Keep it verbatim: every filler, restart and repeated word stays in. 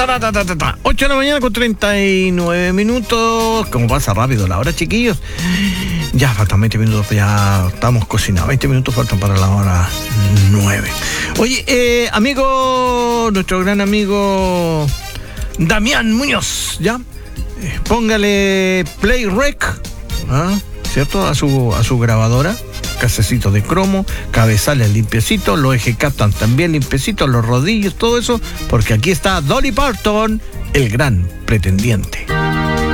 ocho de la mañana con treinta y nueve minutos. ¿Cómo pasa rápido la hora, chiquillos? Ya faltan veinte minutos, ya estamos cocinados. veinte minutos faltan para la hora nueve. Oye, eh, amigo, nuestro gran amigo Damián Muñoz, ¿ya? Eh, póngale play rec, ¿ah? ¿Cierto? A su, a su grabadora. Casecito de cromo, cabezales limpiecitos, los eje captan también limpiecitos, los rodillos, todo eso, porque aquí está Dolly Parton, el gran pretendiente.